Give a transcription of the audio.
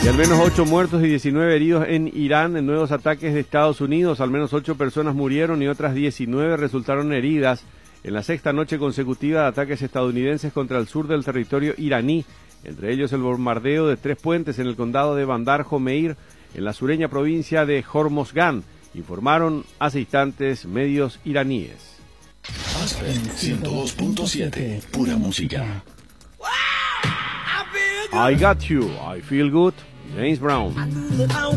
Y al menos 8 muertos y 19 heridos en Irán en nuevos ataques de Estados Unidos. Al menos 8 personas murieron y otras 19 resultaron heridas en la sexta noche consecutiva de ataques estadounidenses contra el sur del territorio iraní, entre ellos el bombardeo de 3 puentes en el condado de Bandar Jomeir, en la sureña provincia de Hormozgan, informaron hace instantes medios iraníes. Aspen 102.7, pura música. I Got You, I Feel Good, James Brown.